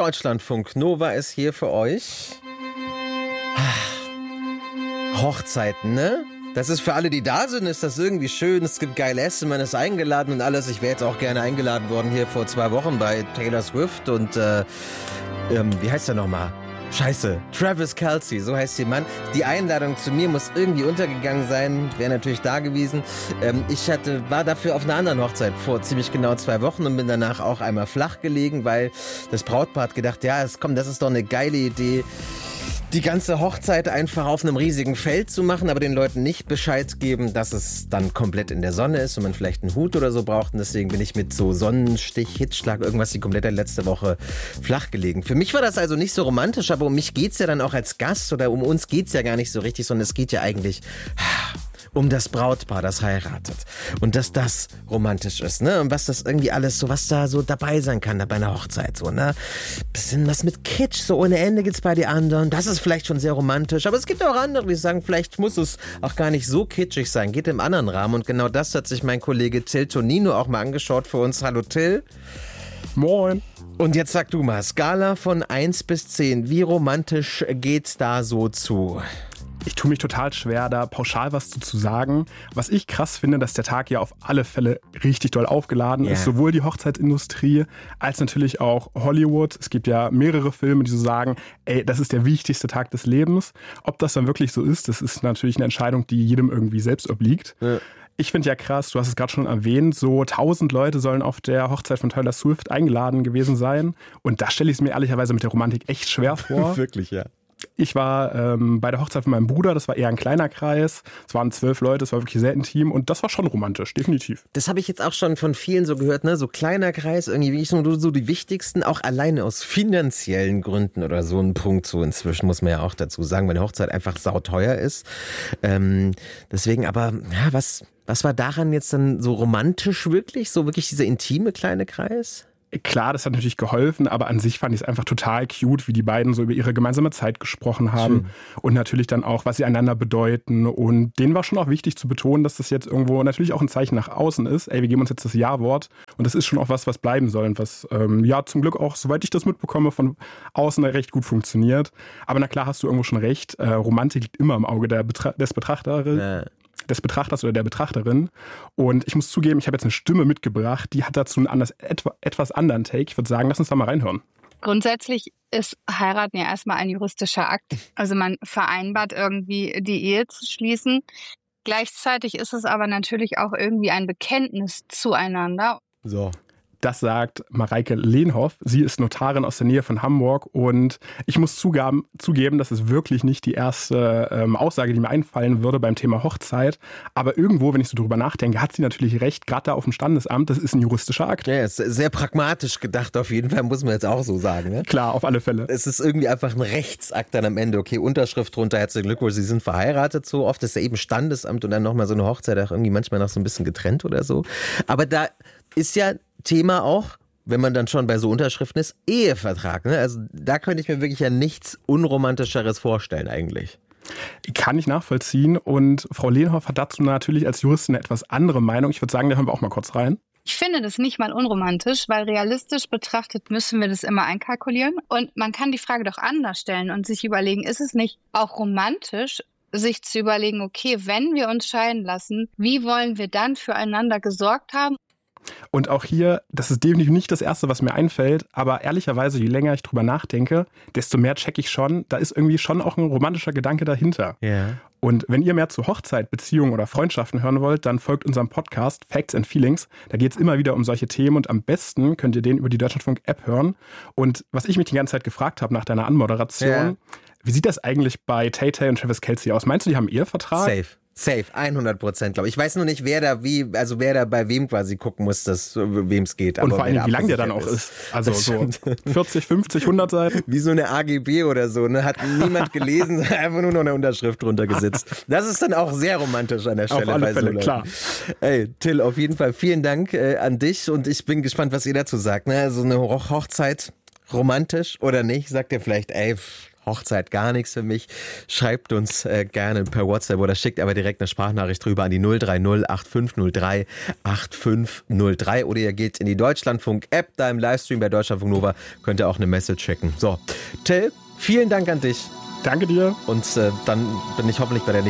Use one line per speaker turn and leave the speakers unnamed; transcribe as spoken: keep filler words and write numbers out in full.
Deutschlandfunk Nova ist hier für euch. Hochzeiten, ne? Das ist für alle, die da sind, ist das irgendwie schön. Es gibt geil Essen, man ist eingeladen und alles. Ich wäre jetzt auch gerne eingeladen worden hier vor zwei Wochen bei Taylor Swift und, äh, ähm, wie heißt der nochmal? Scheiße, Travis Kelce, so heißt der Mann. Die Einladung zu mir muss irgendwie untergegangen sein, wäre natürlich da gewesen. Ähm, ich hatte, war dafür auf einer anderen Hochzeit vor ziemlich genau zwei Wochen und bin danach auch einmal flach gelegen, weil das Brautpaar hat gedacht, ja, es, komm, das ist doch eine geile Idee, die ganze Hochzeit einfach auf einem riesigen Feld zu machen, aber den Leuten nicht Bescheid geben, dass es dann komplett in der Sonne ist und man vielleicht einen Hut oder so braucht. Und deswegen bin ich mit so Sonnenstich, Hitzschlag, irgendwas die komplette letzte Woche flach gelegen. Für mich war das also nicht so romantisch, aber um mich geht's ja dann auch als Gast oder um uns geht's ja gar nicht so richtig, sondern es geht ja eigentlich um das Brautpaar, das heiratet. Und dass das romantisch ist, ne? Und was das irgendwie alles so, was da so dabei sein kann bei einer Hochzeit, so, ne? Bisschen was mit Kitsch, so ohne Ende gibt's bei den anderen. Das ist vielleicht schon sehr romantisch. Aber es gibt auch andere, die sagen, vielleicht muss es auch gar nicht so kitschig sein. Geht im anderen Rahmen. Und genau das hat sich mein Kollege Till Tonino auch mal angeschaut für uns. Hallo Till.
Moin.
Und jetzt sag du mal, Skala von eins bis zehn, wie romantisch geht's da so zu?
Ich tue mich total schwer, da pauschal was zu, zu sagen. Was ich krass finde, dass der Tag ja auf alle Fälle richtig doll aufgeladen yeah. ist. Sowohl die Hochzeitsindustrie als natürlich auch Hollywood. Es gibt ja mehrere Filme, die so sagen, ey, das ist der wichtigste Tag des Lebens. Ob das dann wirklich so ist, das ist natürlich eine Entscheidung, die jedem irgendwie selbst obliegt. Ja. Ich finde ja krass, du hast es gerade schon erwähnt, so tausend Leute sollen auf der Hochzeit von Taylor Swift eingeladen gewesen sein. Und da stelle ich es mir ehrlicherweise mit der Romantik echt schwer vor.
Wirklich, ja.
Ich war ähm, bei der Hochzeit von meinem Bruder, das war eher ein kleiner Kreis. Es waren zwölf Leute, es war wirklich sehr intim und das war schon romantisch, definitiv.
Das habe ich jetzt auch schon von vielen so gehört, ne? So kleiner Kreis, irgendwie wie ich so, so die wichtigsten, auch alleine aus finanziellen Gründen oder so ein Punkt. So inzwischen muss man ja auch dazu sagen, weil die Hochzeit einfach sauteuer ist. Ähm, deswegen aber, ja, was, was war daran jetzt dann so romantisch wirklich? So wirklich dieser intime kleine Kreis?
Klar, das hat natürlich geholfen, aber an sich fand ich es einfach total cute, wie die beiden so über ihre gemeinsame Zeit gesprochen haben. Schön. Und natürlich dann auch, was sie einander bedeuten. Und denen war schon auch wichtig zu betonen, dass das jetzt irgendwo natürlich auch ein Zeichen nach außen ist. Ey, wir geben uns jetzt das Ja-Wort. Und das ist schon auch was, was bleiben soll und was ähm, ja zum Glück auch, soweit ich das mitbekomme, von außen recht gut funktioniert. Aber na klar, hast du irgendwo schon recht. Äh, Romantik liegt immer im Auge der Betra- des Betrachters. Ja. des Betrachters oder der Betrachterin. Und ich muss zugeben, ich habe jetzt eine Stimme mitgebracht, die hat dazu einen anders, etwa, etwas anderen Take. Ich würde sagen, lass uns da mal reinhören.
Grundsätzlich ist Heiraten ja erstmal ein juristischer Akt. Also man vereinbart irgendwie, die Ehe zu schließen. Gleichzeitig ist es aber natürlich auch irgendwie ein Bekenntnis zueinander.
So. Das sagt Mareike Lehnhoff. Sie ist Notarin aus der Nähe von Hamburg und ich muss zugeben, zugeben das ist wirklich nicht die erste ähm, Aussage, die mir einfallen würde beim Thema Hochzeit. Aber irgendwo, wenn ich so drüber nachdenke, hat sie natürlich recht, gerade da auf dem Standesamt, das ist ein juristischer Akt.
Ja, ist sehr pragmatisch gedacht, auf jeden Fall, muss man jetzt auch so sagen. Ne?
Klar, auf alle Fälle.
Es ist irgendwie einfach ein Rechtsakt dann am Ende. Okay, Unterschrift drunter, herzlichen Glückwunsch, Sie sind verheiratet. So oft ist ja eben Standesamt und dann nochmal so eine Hochzeit auch irgendwie manchmal noch so ein bisschen getrennt oder so. Aber da ist ja Thema auch, wenn man dann schon bei so Unterschriften ist, Ehevertrag. Ne? Also da könnte ich mir wirklich ja nichts Unromantischeres vorstellen eigentlich.
Kann ich nachvollziehen und Frau Lehnhoff hat dazu natürlich als Juristin eine etwas andere Meinung. Ich würde sagen, da hören wir auch mal kurz rein.
Ich finde das nicht mal unromantisch, weil realistisch betrachtet müssen wir das immer einkalkulieren. Und man kann die Frage doch anders stellen und sich überlegen, ist es nicht auch romantisch, sich zu überlegen, okay, wenn wir uns scheiden lassen, wie wollen wir dann füreinander gesorgt haben?
Und auch hier, das ist definitiv nicht das Erste, was mir einfällt, aber ehrlicherweise, je länger ich drüber nachdenke, desto mehr checke ich schon, da ist irgendwie schon auch ein romantischer Gedanke dahinter.
Yeah.
Und wenn ihr mehr zu Hochzeit, Beziehungen oder Freundschaften hören wollt, dann folgt unserem Podcast Facts and Feelings. Da geht es immer wieder um solche Themen und am besten könnt ihr den über die Deutschlandfunk-App hören. Und was ich mich die ganze Zeit gefragt habe nach deiner Anmoderation, yeah. wie sieht das eigentlich bei Tay-Tay und Travis Kelce aus? Meinst du, die haben einen Ehevertrag?
Safe. Safe, hundert Prozent, glaube ich. Ich weiß nur nicht, wer da wie, also wer da bei wem quasi gucken muss, dass wem es geht.
Und vor allem, wie lang der dann auch ist. Also so vierzig, fünfzig, hundert Seiten.
Wie so eine A G B oder so, ne? Hat niemand gelesen, einfach nur noch eine Unterschrift drunter gesetzt. Das ist dann auch sehr romantisch an der Stelle.
Auf alle
bei
Fälle,
so
klar.
Ey, Till, auf jeden Fall vielen Dank äh, an dich und ich bin gespannt, was ihr dazu sagt. Ne? So eine Hochzeit, romantisch oder nicht? Sagt ihr vielleicht, ey, Hochzeit gar nichts für mich, schreibt uns äh, gerne per WhatsApp oder schickt aber direkt eine Sprachnachricht rüber an die null drei null acht fünf null drei acht fünf null drei oder ihr geht in die Deutschlandfunk-App, da im Livestream bei Deutschlandfunk Nova könnt ihr auch eine Message schicken. So, Till, vielen Dank an dich.
Danke dir.
Und äh, dann bin ich hoffentlich bei der